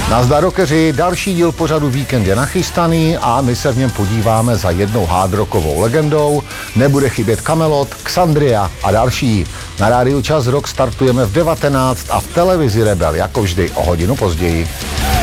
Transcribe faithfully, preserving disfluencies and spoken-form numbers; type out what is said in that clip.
Nazdar rockeři, další díl pořadu Víkend je nachystaný a my se v něm podíváme za jednou hard rockovou legendou. Nebude chybět Kamelot, Xandria a další. Na rádiu Čas Rock startujeme v devatenáct a v televizi Rebel jako vždy o hodinu později.